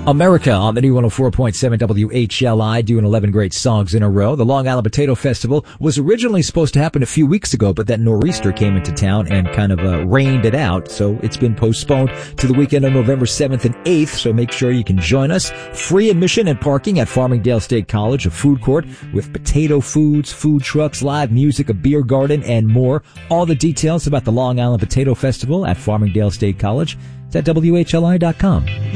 America on the new 104.7 WHLI, doing 11 great songs in a row. The Long Island Potato Festival was originally supposed to happen a few weeks ago, but that nor'easter came into town and kind of rained it out. So it's been postponed to the weekend of November 7th and 8th. So make sure you can join us. Free admission and parking at Farmingdale State College, a food court with potato foods, food trucks, live music, a beer garden, and more. All the details about the Long Island Potato Festival at Farmingdale State College is at WHLI.com.